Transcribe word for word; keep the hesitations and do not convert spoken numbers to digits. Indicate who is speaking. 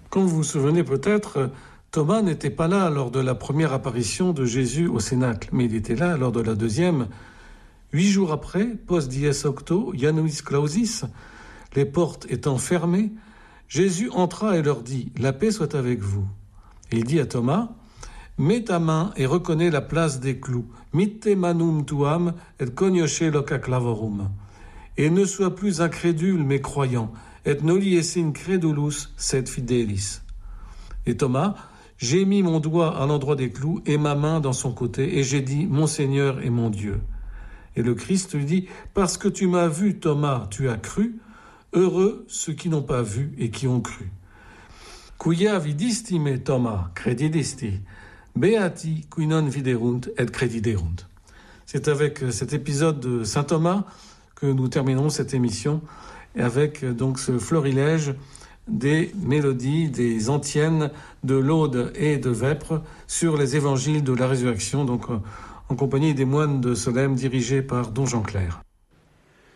Speaker 1: Comme vous vous souvenez peut-être, Thomas n'était pas là lors de la première apparition de Jésus au Cénacle, mais il était là lors de la deuxième. Huit jours après, post dies octo, Januis clausis, les portes étant fermées, Jésus entra et leur dit « La paix soit avec vous ». Et il dit à Thomas « Mets ta main et reconnais la place des clous. Mitte manum tuam et cognosce loca clavorum. Et ne sois plus incrédule mais croyant. Et noli essin credulus sed fidelis. » Et Thomas, j'ai mis mon doigt à l'endroit des clous et ma main dans son côté, et j'ai dit « Mon Seigneur et mon Dieu ». Et le Christ lui dit « Parce que tu m'as vu, Thomas, tu as cru. Heureux ceux qui n'ont pas vu et qui ont cru. » Quia vidisti me, Thomas, credidisti. Beati qui non viderunt et crediderunt. C'est avec cet épisode de saint Thomas que nous terminons cette émission, avec donc ce florilège des mélodies, des antiennes de Laude et de Vêpres sur les évangiles de la résurrection, donc en compagnie des moines de Solesmes dirigés par Don Jean Clair.